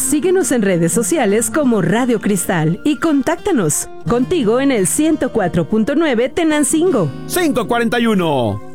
Síguenos en redes sociales como Radio Cristal y contáctanos. Contigo en el 104.9 Tenancingo. 541.